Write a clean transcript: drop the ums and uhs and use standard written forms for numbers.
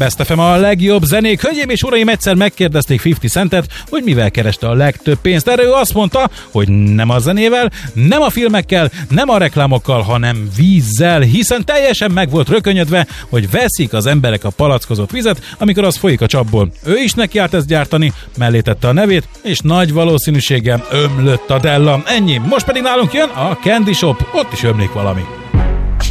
Best FM a legjobb zenék. Hölgyeim és uraim, egyszer megkérdezték 50 Centet, hogy mivel kereste a legtöbb pénzt. Erre ő azt mondta, hogy nem a zenével, nem a filmekkel, nem a reklámokkal, hanem vízzel, hiszen teljesen meg volt rökönyödve, hogy veszik az emberek a palackozott vizet, amikor az folyik a csapból. Ő is nekiállt ezt gyártani, mellé tette a nevét, és nagy valószínűséggel ömlött a Della. Ennyi. Most pedig nálunk jön a Candy Shop, ott is ömlik valami.